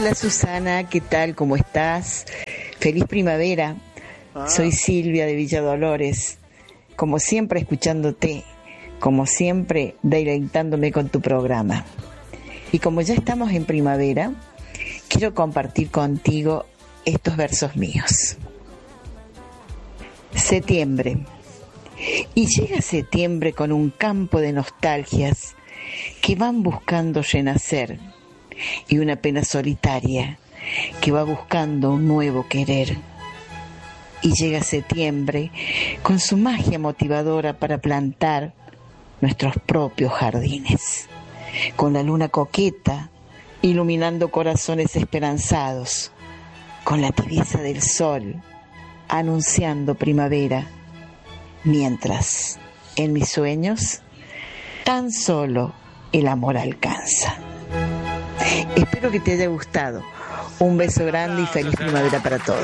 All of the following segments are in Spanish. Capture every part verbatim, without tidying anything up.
Hola Susana, ¿qué tal? ¿Cómo estás? Feliz primavera. Ah. Soy Silvia de Villa Dolores. Como siempre escuchándote, como siempre deleitándome con tu programa. Y como ya estamos en primavera, quiero compartir contigo estos versos míos. Septiembre. Y llega septiembre con un campo de nostalgias que van buscando renacer y una pena solitaria que va buscando un nuevo querer. Y llega septiembre con su magia motivadora para plantar nuestros propios jardines, con la luna coqueta iluminando corazones esperanzados, con la tibieza del sol anunciando primavera, mientras en mis sueños tan solo el amor alcanza. Espero que te haya gustado. Un beso grande y feliz primavera para todos.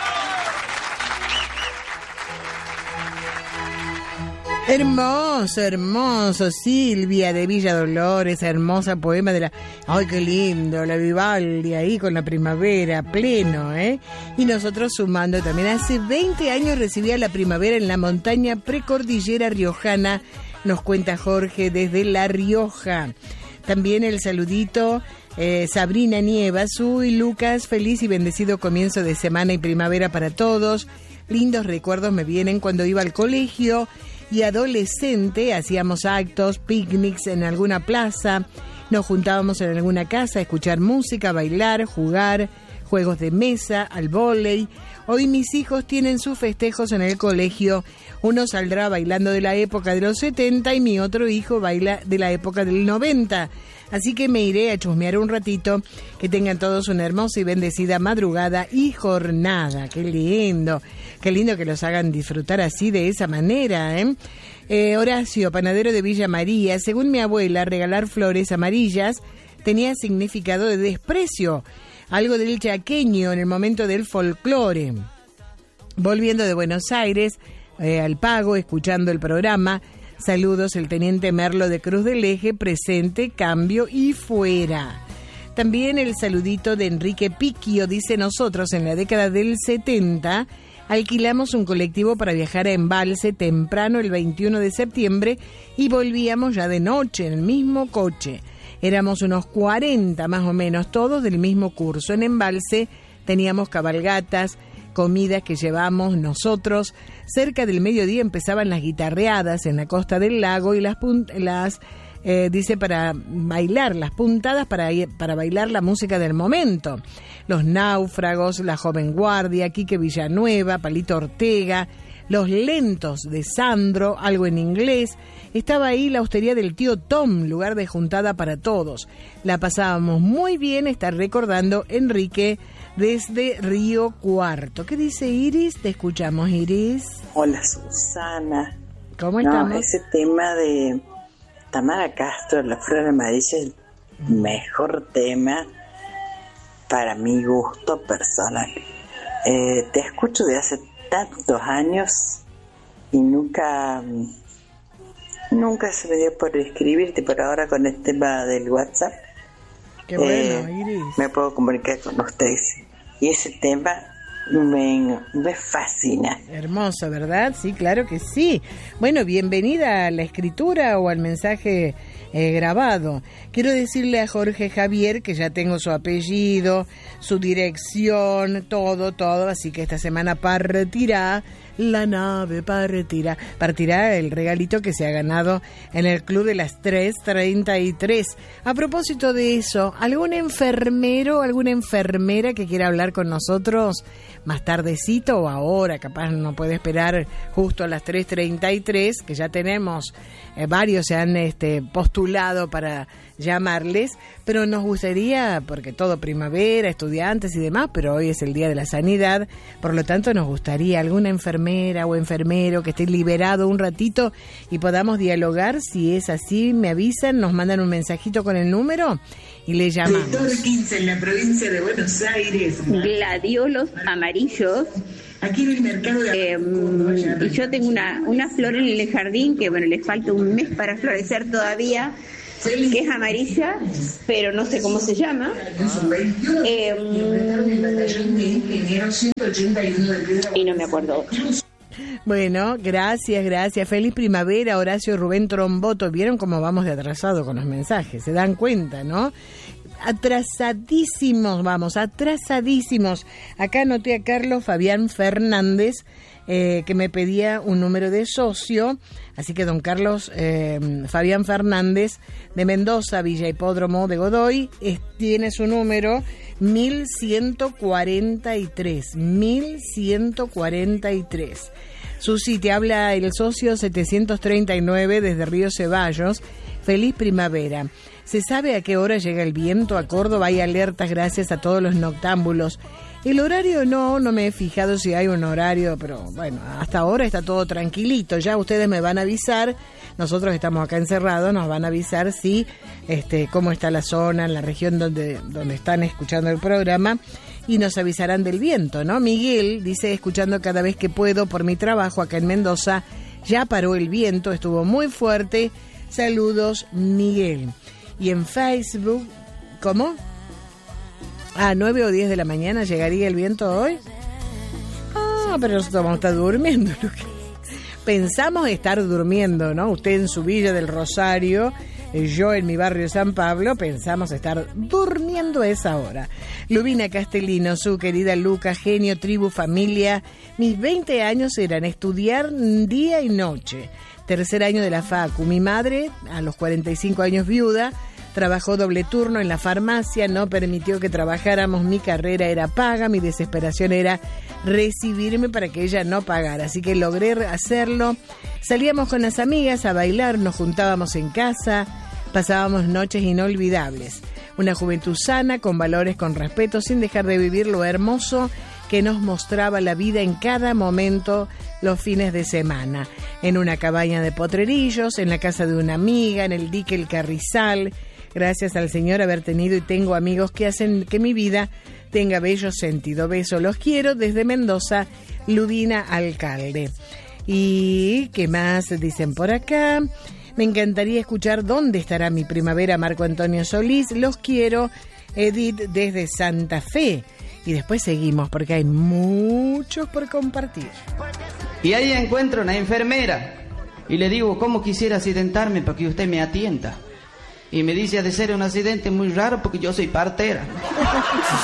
Hermoso, hermoso, Silvia de Villa Dolores, hermosa poema de la... ¡Ay, qué lindo! La Vivaldi ahí con la primavera, pleno, ¿eh? Y nosotros sumando también. Hace veinte años recibía la primavera en la montaña precordillera riojana, nos cuenta Jorge desde La Rioja. También el saludito, eh, Sabrina Nievas, uy, Lucas, feliz y bendecido comienzo de semana y primavera para todos. Lindos recuerdos me vienen cuando iba al colegio y adolescente, hacíamos actos, picnics en alguna plaza, nos juntábamos en alguna casa a escuchar música, bailar, jugar, juegos de mesa, al vóley. Hoy mis hijos tienen sus festejos en el colegio. Uno saldrá bailando de la época de los setenta y mi otro hijo baila de la época del noventa. Así que me iré a chusmear un ratito. Que tengan todos una hermosa y bendecida madrugada y jornada. ¡Qué lindo! Qué lindo que los hagan disfrutar así, de esa manera, ¿eh? Eh, Horacio, panadero de Villa María. Según mi abuela, regalar flores amarillas tenía significado de desprecio. Algo del chaqueño en el momento del folclore. Volviendo de Buenos Aires eh, al Pago, escuchando el programa. Saludos, el teniente Merlo de Cruz del Eje, presente, cambio y fuera. También el saludito de Enrique Piquio, dice: nosotros en la década del setenta alquilamos un colectivo para viajar a Embalse temprano el veintiuno de septiembre y volvíamos ya de noche en el mismo coche. Éramos unos cuarenta más o menos, todos del mismo curso. En Embalse teníamos cabalgatas, comidas que llevamos nosotros. Cerca del mediodía empezaban las guitarreadas en la costa del lago y las, punt- las eh, dice, para bailar, las puntadas para, para bailar la música del momento. Los Náufragos, La Joven Guardia, Quique Villanueva, Palito Ortega, Los Lentos de Sandro, algo en inglés. Estaba ahí la hostería del tío Tom, lugar de juntada para todos. La pasábamos muy bien, está recordando Enrique desde Río Cuarto. ¿Qué dice Iris? Te escuchamos, Iris. Hola, Susana. ¿Cómo estamos? No, ese tema de Tamara Castro, La Flor Amarilla, es el mejor tema para mi gusto personal. Eh, te escucho de hace tantos años y nunca nunca se me dio por escribirte, por ahora con el tema del WhatsApp. Qué bueno, eh, Iris. Me puedo comunicar con ustedes. Y ese tema me, me fascina. Hermoso, ¿verdad? Sí, claro que sí. Bueno, bienvenida a la escritura o al mensaje eh, grabado. Quiero decirle a Jorge Javier que ya tengo su apellido, su dirección, todo, todo. Así que esta semana partirá la nave, partirá. Partirá el regalito que se ha ganado en el Club de las tres treinta y tres. A propósito de eso, ¿algún enfermero, alguna enfermera que quiera hablar con nosotros más tardecito o ahora? Capaz no puede esperar justo a las tres treinta y tres, que ya tenemos, eh, varios se han este, postulado para llamarles, pero nos gustaría, porque todo primavera, estudiantes y demás, pero hoy es el Día de la Sanidad, por lo tanto nos gustaría alguna enfermera o enfermero que esté liberado un ratito y podamos dialogar. Si es así, me avisan, nos mandan un mensajito con el número y le llamamos. quince en la provincia de Buenos Aires. Gladiolos amarillos. Aquí en el mercado de... Eh, y yo tengo una, una flor en el jardín que, bueno, le falta un mes para florecer todavía, que es amarilla, pero no sé cómo se llama. Eh, y no me acuerdo. Bueno, gracias, gracias. Feliz primavera, Horacio Rubén Tromboto. ¿Vieron cómo vamos de atrasado con los mensajes? ¿Se dan cuenta, no? Atrasadísimos, vamos, atrasadísimos. Acá anoté a Carlos Fabián Fernández, eh, que me pedía un número de socio. Así que don Carlos eh, Fabián Fernández, de Mendoza, Villa Hipódromo de Godoy, es, tiene su número mil ciento cuarenta y tres. mil ciento cuarenta y tres. Susi, te habla el socio setecientos treinta y nueve desde Río Ceballos. Feliz primavera. ¿Se sabe a qué hora llega el viento a Córdoba? Hay alertas gracias a todos los noctámbulos. El horario no, no me he fijado si hay un horario, pero bueno, hasta ahora está todo tranquilito. Ya ustedes me van a avisar, nosotros estamos acá encerrados, nos van a avisar si, este, cómo está la zona, en la región donde, donde están escuchando el programa, y nos avisarán del viento, ¿no? Miguel dice, escuchando cada vez que puedo por mi trabajo acá en Mendoza, ya paró el viento, estuvo muy fuerte. Saludos, Miguel. Y en Facebook, ¿cómo? Ah, nueve o diez de la mañana llegaría el viento hoy. Ah, pero nosotros vamos a estar durmiendo. Pensamos estar durmiendo, ¿no? Usted en su Villa del Rosario, yo en mi barrio San Pablo, pensamos estar durmiendo a esa hora. Lubina Castellino, su querida Luca, genio, tribu, familia. Mis veinte años eran estudiar día y noche. Tercer año de la Facu. Mi madre, a los cuarenta y cinco años viuda, trabajó doble turno en la farmacia, no permitió que trabajáramos, mi carrera era paga, mi desesperación era recibirme para que ella no pagara, así que logré hacerlo. Salíamos con las amigas a bailar, nos juntábamos en casa, pasábamos noches inolvidables. Una juventud sana, con valores, con respeto, sin dejar de vivir lo hermoso que nos mostraba la vida en cada momento los fines de semana. En una cabaña de Potrerillos, en la casa de una amiga, en el dique El Carrizal. Gracias al Señor haber tenido y tengo amigos que hacen que mi vida tenga bello sentido. Beso, los quiero desde Mendoza, Ludina Alcalde. ¿Y qué más dicen por acá? Me encantaría escuchar dónde estará mi primavera, Marco Antonio Solís. Los quiero, Edith desde Santa Fe. Y después seguimos porque hay muchos por compartir. Y ahí encuentro una enfermera y le digo, ¿cómo quisiera accidentarme para que usted me atienda? Y me dice, ha de ser un accidente muy raro porque yo soy partera.